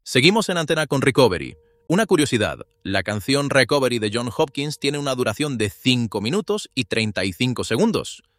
Seguimos en antena con Recovery. Una curiosidad, la canción Recovery de John Hopkins tiene una duración de 5 minutos y 35 segundos.